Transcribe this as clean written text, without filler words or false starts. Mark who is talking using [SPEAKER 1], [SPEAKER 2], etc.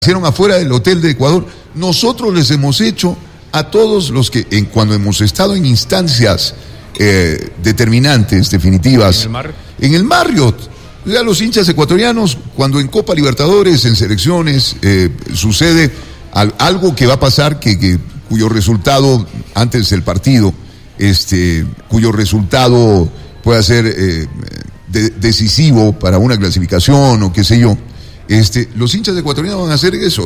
[SPEAKER 1] hicieron afuera del Hotel de Ecuador. Nosotros les hemos hecho a todos los que, cuando hemos estado en instancias determinantes, definitivas, en el Marriott, ya los hinchas ecuatorianos, cuando en Copa Libertadores, en selecciones, sucede algo que va a pasar, cuyo resultado, antes del partido, cuyo resultado pueda ser decisivo para una clasificación o qué sé yo, los hinchas ecuatorianos van a hacer eso.